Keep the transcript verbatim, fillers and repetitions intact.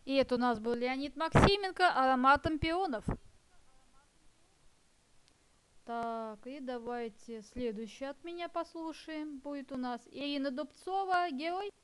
И это у нас был Леонид Максименко, ароматом пионов. Так, и давайте следующее от меня послушаем. Будет у нас Ирина Дубцова, герой.